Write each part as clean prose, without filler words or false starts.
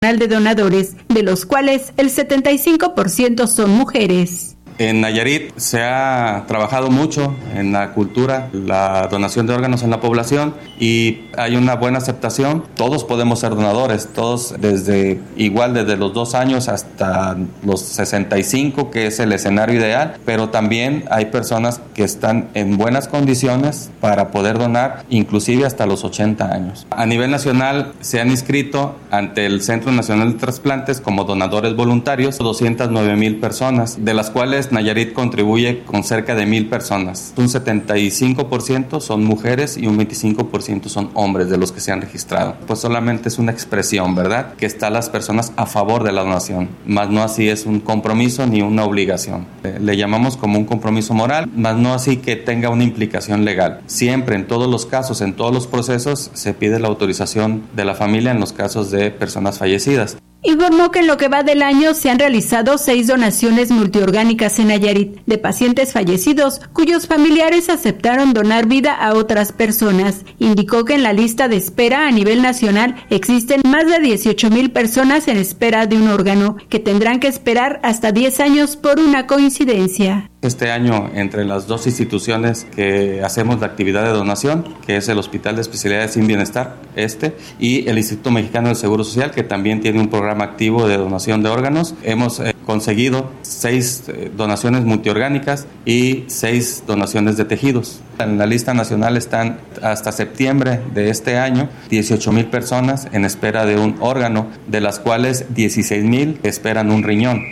de Donadores, de los cuales el 75% son mujeres. En Nayarit se ha trabajado mucho en la cultura, la donación de órganos en la población, y hay una buena aceptación. Todos podemos ser donadores, todos desde los 2 años hasta los 65, que es el escenario ideal, pero también hay personas que están en buenas condiciones para poder donar, inclusive hasta los 80 años. A nivel nacional se han inscrito ante el Centro Nacional de Trasplantes como donadores voluntarios 209,000 personas, de las cuales Nayarit contribuye con cerca de 1,000 personas. Un 75% son mujeres y un 25% son hombres de los que se han registrado. Pues solamente es una expresión, ¿verdad?, que están las personas a favor de la donación, más no así es un compromiso ni una obligación. Le llamamos como un compromiso moral, más no así que tenga una implicación legal. Siempre, en todos los casos, en todos los procesos, se pide la autorización de la familia en los casos de personas fallecidas. Informó que en lo que va del año se han realizado 6 donaciones multiorgánicas en Nayarit de pacientes fallecidos cuyos familiares aceptaron donar vida a otras personas. Indicó que en la lista de espera a nivel nacional existen más de 18,000 personas en espera de un órgano que tendrán que esperar hasta 10 años por una coincidencia. Este año, entre las 2 instituciones que hacemos la actividad de donación, que es el Hospital de Especialidades Sin Bienestar, y el Instituto Mexicano del Seguro Social, que también tiene un programa activo de donación de órganos, hemos conseguido 6 donaciones multiorgánicas y 6 donaciones de tejidos. En la lista nacional están hasta septiembre de este año 18,000 personas en espera de un órgano, de las cuales 16,000 esperan un riñón,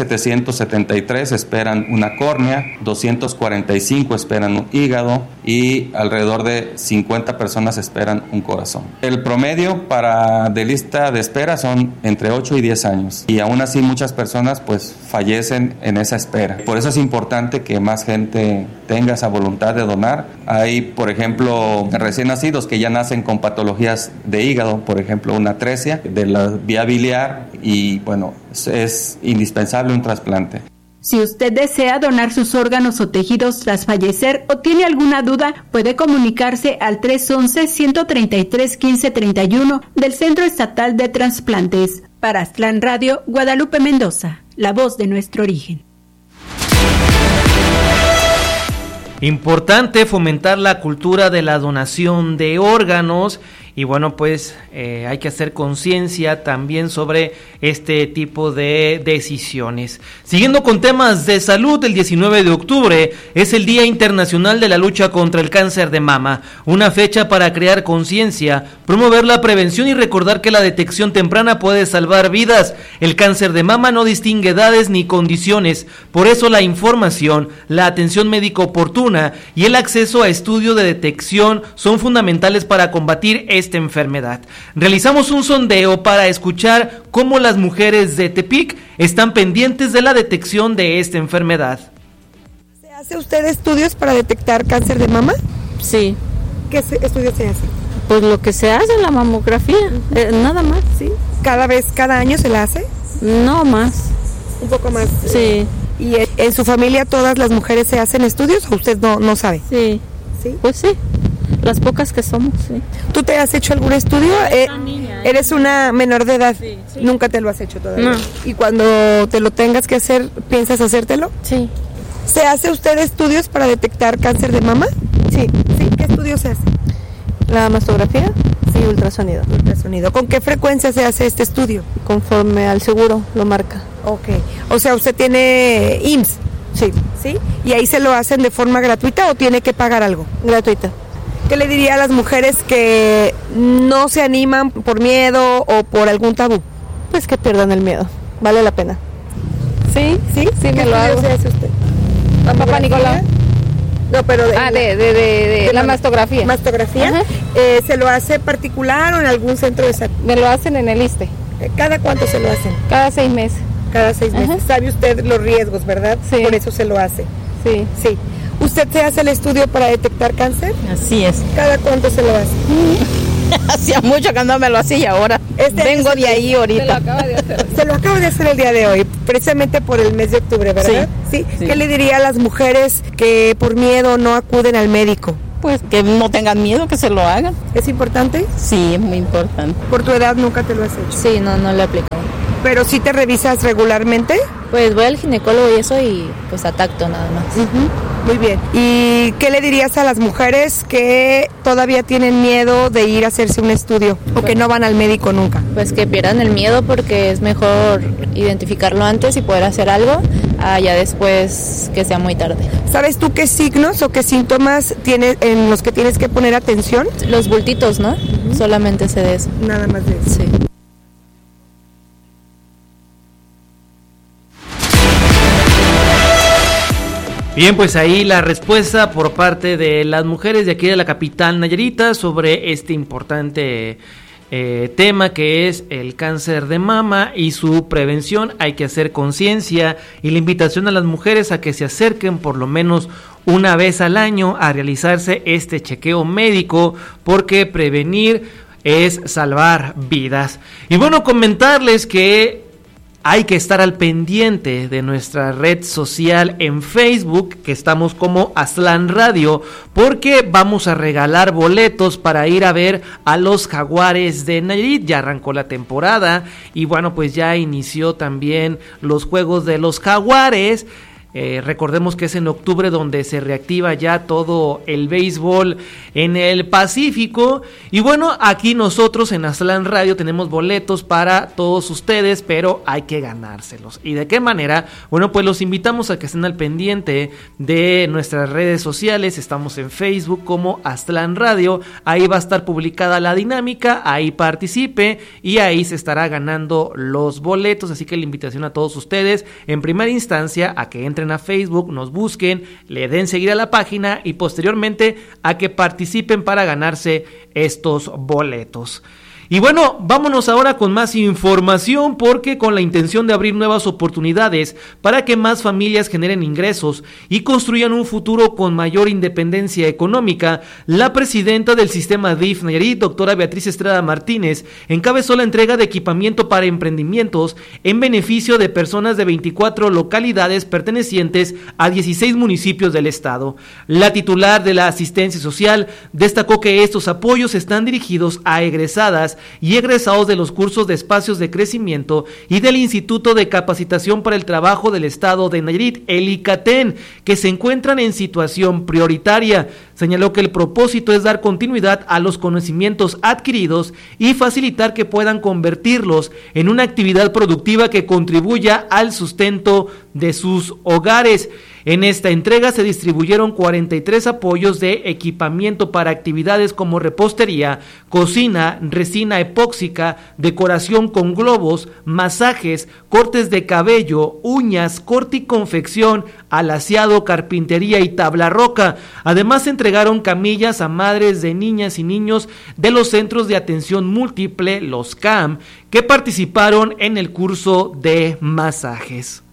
1,773 esperan una córnea, 245 esperan un hígado y alrededor de 50 personas esperan un corazón. El promedio de lista de espera son entre 8 y 10 años, y aún así muchas personas pues fallecen en esa espera. Por eso es importante que más gente tenga esa voluntad de donar. Hay, por ejemplo, recién nacidos que ya nacen con patologías de hígado, por ejemplo, una atresia de la vía biliar, y bueno, es indispensable un trasplante. Si usted desea donar sus órganos o tejidos tras fallecer o tiene alguna duda, puede comunicarse al 311-133-1531 del Centro Estatal de Trasplantes. Para Aztlán Radio, Guadalupe Mendoza, la voz de nuestro origen. Importante fomentar la cultura de la donación de órganos. Y bueno, pues hay que hacer conciencia también sobre este tipo de decisiones. Siguiendo con temas de salud, el 19 de octubre es el Día Internacional de la Lucha contra el Cáncer de Mama, una fecha para crear conciencia, promover la prevención y recordar que la detección temprana puede salvar vidas. El cáncer de mama no distingue edades ni condiciones, por eso la información, la atención médica oportuna y el acceso a estudio de detección son fundamentales para combatir esta enfermedad. Realizamos un sondeo para escuchar cómo las mujeres de Tepic están pendientes de la detección de esta enfermedad. ¿Se hace usted estudios para detectar cáncer de mama? Sí. ¿Qué estudios se hacen? Pues lo que se hace, la mamografía, nada más. ¿Sí? ¿Cada año se la hace? No más. Un poco más. Sí. ¿Y en su familia todas las mujeres se hacen estudios o usted no sabe? Sí. ¿Sí? Pues sí. Las pocas que somos, sí. ¿Tú te has hecho algún estudio? ¿Eres una menor de edad? Sí. ¿Nunca te lo has hecho todavía? No. ¿Y cuando te lo tengas que hacer, piensas hacértelo? Sí. ¿Se hace usted estudios para detectar cáncer de mama? Sí. ¿Sí? ¿Qué estudios se hace? La mastografía y ultrasonido. Ultrasonido. ¿Con qué frecuencia se hace este estudio? Conforme al seguro lo marca. Ok. O sea, ¿usted tiene IMSS? Sí. ¿Sí? ¿Y ahí se lo hacen de forma gratuita o tiene que pagar algo? Gratuita. ¿Qué le diría a las mujeres que no se animan por miedo o por algún tabú? Pues que pierdan el miedo, vale la pena. ¿Sí? ¿Sí? Sí, me lo hago. ¿Qué se hace usted? Papá Nicolás. No, pero de la mastografía. ¿Mastografía? Ajá. ¿Se lo hace particular o en algún centro de salud? Me lo hacen en el ISSSTE. ¿Cada cuánto se lo hacen? Cada 6 meses. Cada 6 meses. Ajá. ¿Sabe usted los riesgos, verdad? Sí. Por eso se lo hace. Sí. Sí. ¿Usted se hace el estudio para detectar cáncer? Así es. ¿Cada cuánto se lo hace? Hacía mucho que no me lo hacía y ahora vengo de ahí ahorita. Se lo acabo de hacer el día de hoy, precisamente por el mes de octubre, ¿verdad? Sí. ¿Sí? ¿Qué le diría a las mujeres que por miedo no acuden al médico? pues que no tengan miedo, que se lo hagan. ¿Es importante? Sí, es muy importante. ¿Por tu edad nunca te lo has hecho? Sí, no lo he aplicado. ¿Pero sí te revisas regularmente? Pues voy al ginecólogo y eso, y pues a tacto nada más. Muy bien. ¿Y qué le dirías a las mujeres que todavía tienen miedo de ir a hacerse un estudio o que no van al médico nunca? Pues que pierdan el miedo, porque es mejor identificarlo antes y poder hacer algo, ya después que sea muy tarde. ¿Sabes tú qué signos o qué síntomas tienes en los que tienes que poner atención? Los bultitos, ¿no? Solamente sé de eso. Nada más de eso. Sí. Bien, pues ahí la respuesta por parte de las mujeres de aquí de la capital Nayarita sobre este importante tema que es el cáncer de mama y su prevención. Hay que hacer conciencia y la invitación a las mujeres a que se acerquen por lo menos una vez al año a realizarse este chequeo médico, porque prevenir es salvar vidas. Y bueno, comentarles que hay que estar al pendiente de nuestra red social en Facebook, que estamos como Aztlán Radio, porque vamos a regalar boletos para ir a ver a los Jaguares de Nayarit. Ya arrancó la temporada y bueno, pues ya inició también los juegos de los Jaguares. Recordemos que es en octubre donde se reactiva ya todo el béisbol en el Pacífico. Y bueno, aquí nosotros en Aztlán Radio tenemos boletos para todos ustedes, pero hay que ganárselos. ¿Y de qué manera? Bueno, pues los invitamos a que estén al pendiente de nuestras redes sociales. Estamos en Facebook como Aztlán Radio. Ahí va a estar publicada la dinámica, ahí participe y ahí se estará ganando los boletos. Así que la invitación a todos ustedes, en primera instancia, a que entren a Facebook, nos busquen, le den seguir a la página y posteriormente a que participen para ganarse estos boletos. Y bueno, vámonos ahora con más información, porque con la intención de abrir nuevas oportunidades para que más familias generen ingresos y construyan un futuro con mayor independencia económica, la presidenta del sistema DIF Nayarit, doctora Beatriz Estrada Martínez, encabezó la entrega de equipamiento para emprendimientos en beneficio de personas de 24 localidades pertenecientes a 16 municipios del estado. La titular de la asistencia social destacó que estos apoyos están dirigidos a egresadas y egresados de los cursos de espacios de crecimiento y del Instituto de Capacitación para el Trabajo del Estado de Nayarit, el ICATEN, que se encuentran en situación prioritaria. Señaló que el propósito es dar continuidad a los conocimientos adquiridos y facilitar que puedan convertirlos en una actividad productiva que contribuya al sustento de sus hogares. En esta entrega se distribuyeron 43 apoyos de equipamiento para actividades como repostería, cocina, resina epóxica, decoración con globos, masajes, cortes de cabello, uñas, corte y confección, alaciado, carpintería y tabla roca. Además se entregaron camillas a madres de niñas y niños de los centros de atención múltiple, los CAM, que participaron en el curso de masajes.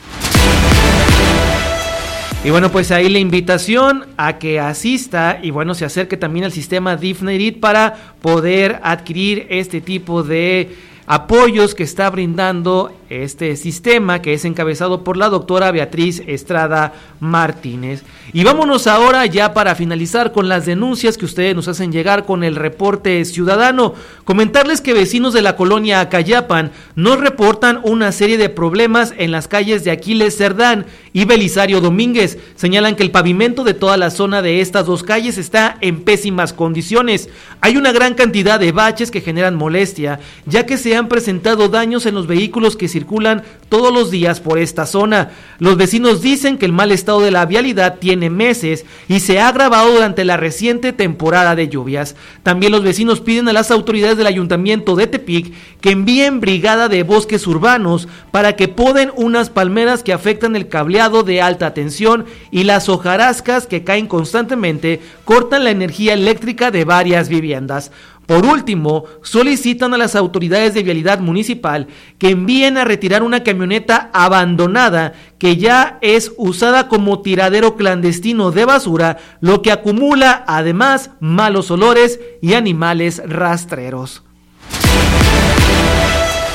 Y bueno, pues ahí la invitación a que asista y bueno, se acerque también al sistema DIF Nayarit para poder adquirir este tipo de apoyos que está brindando este sistema, que es encabezado por la doctora Beatriz Estrada Martínez. Y vámonos ahora ya para finalizar con las denuncias que ustedes nos hacen llegar con el reporte ciudadano. Comentarles que vecinos de la colonia Acayapan nos reportan una serie de problemas en las calles de Aquiles Cerdán y Belisario Domínguez. Señalan que el pavimento de toda la zona de estas dos calles está en pésimas condiciones. Hay una gran cantidad de baches que generan molestia, ya que se han presentado daños en los vehículos que circulan todos los días por esta zona. Los vecinos dicen que el mal estado de la vialidad tiene meses y se ha agravado durante la reciente temporada de lluvias. También los vecinos piden a las autoridades del ayuntamiento de Tepic que envíen brigada de bosques urbanos para que poden unas palmeras que afectan el cableado de alta tensión y las hojarascas que caen constantemente cortan la energía eléctrica de varias viviendas. Por último, solicitan a las autoridades de vialidad municipal que envíen a retirar una camioneta abandonada que ya es usada como tiradero clandestino de basura, lo que acumula además malos olores y animales rastreros.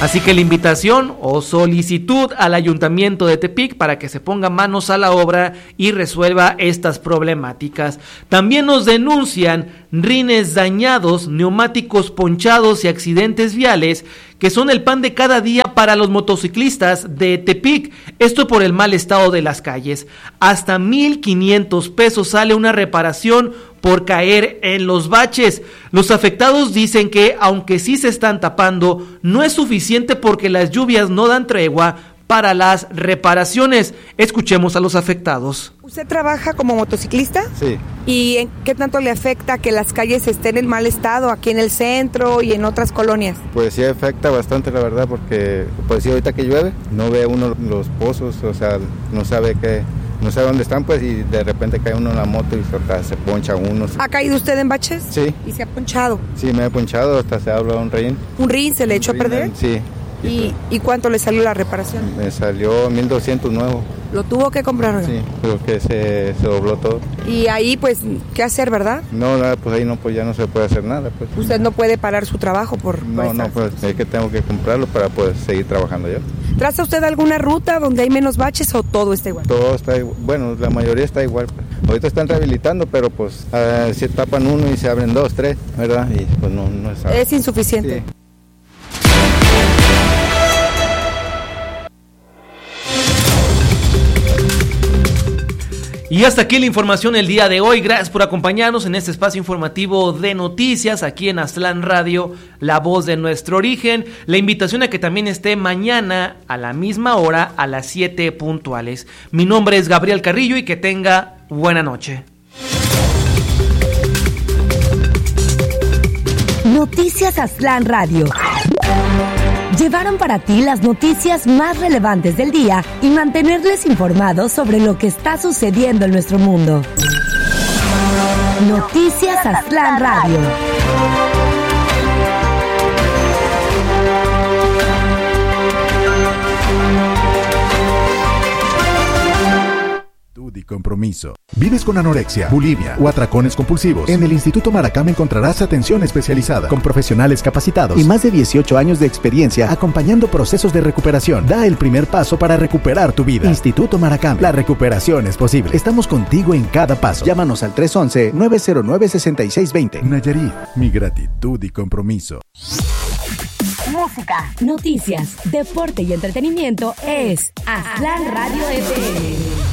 Así que la invitación o solicitud al Ayuntamiento de Tepic para que se ponga manos a la obra y resuelva estas problemáticas. También nos denuncian rines dañados, neumáticos ponchados y accidentes viales que son el pan de cada día para los motociclistas de Tepic. Esto por el mal estado de las calles. Hasta 1,500 pesos sale una reparación por caer en los baches. Los afectados dicen que, aunque sí se están tapando, no es suficiente porque las lluvias no dan tregua para las reparaciones. Escuchemos a los afectados. ¿Usted trabaja como motociclista? Sí. ¿Y en qué tanto le afecta que las calles estén en mal estado aquí en el centro y en otras colonias? Pues sí afecta bastante, la verdad, porque pues sí, ahorita que llueve no ve uno los pozos, o sea, no sabe dónde están, pues, y de repente cae uno en la moto y se poncha uno. ¿Ha caído usted en baches? Sí. ¿Y se ha ponchado? Sí, me he ponchado, hasta se habla un rin. ¿Un rin se le echó a perder? Sí. ¿Y cuánto le salió la reparación? Me salió 1,200 nuevo. ¿Lo tuvo que comprar? Sí, creo que se dobló todo. Y ahí, pues, ¿qué hacer, verdad? No, nada, pues ahí no, pues ya no se puede hacer nada, pues. ¿Usted no puede parar su trabajo por No, pues es que tengo que comprarlo para poder seguir trabajando yo. ¿Traza usted alguna ruta donde hay menos baches o todo está igual? Todo está igual, bueno, la mayoría está igual. Ahorita están rehabilitando, pero pues se tapan uno y se abren 2, 3, ¿verdad? Y pues no es algo. Es insuficiente. Sí. Y hasta aquí la información el día de hoy. Gracias por acompañarnos en este espacio informativo de noticias aquí en Aztlán Radio, la voz de nuestro origen. La invitación a que también esté mañana a la misma hora a las 7 puntuales. Mi nombre es Gabriel Carrillo y que tenga buena noche. Noticias Aztlán Radio. Llevaron para ti las noticias más relevantes del día y mantenerles informados sobre lo que está sucediendo en nuestro mundo. Noticias Aztlán Radio. Y compromiso. ¿Vives con anorexia, bulimia o atracones compulsivos? En el Instituto Maracam encontrarás atención especializada con profesionales capacitados y más de 18 años de experiencia acompañando procesos de recuperación. Da el primer paso para recuperar tu vida. Instituto Maracam, la recuperación es posible. Estamos contigo en cada paso. Llámanos al 311-909-6620. Nayarit, mi gratitud y compromiso. Música, noticias, deporte y entretenimiento es Aztlán Radio FM.